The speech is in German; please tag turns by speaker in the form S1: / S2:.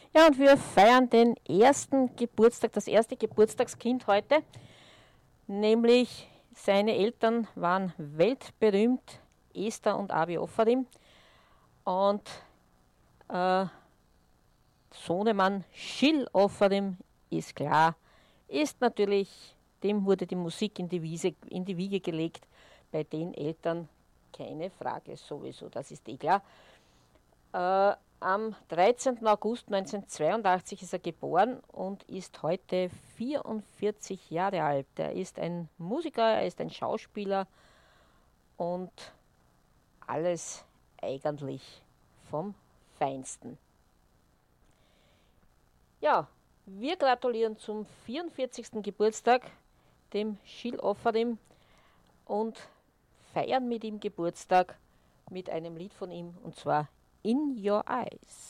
S1: Ja, und wir feiern den ersten Geburtstag, das erste Geburtstagskind heute, nämlich seine Eltern waren weltberühmt, Esther und Abi Offadim. Und Sohnemann Schill Offadim ist klar, ist natürlich, dem wurde die Musik in die Wiege gelegt, bei den Eltern keine Frage sowieso, das ist eh klar. Am 13. August 1982 ist er geboren und ist heute 44 Jahre alt. Er ist ein Musiker, er ist ein Schauspieler und alles eigentlich vom Feinsten. Ja, wir gratulieren zum 44. Geburtstag dem Schill Offadim und feiern mit ihm Geburtstag mit einem Lied von ihm, und zwar In Your Eyes.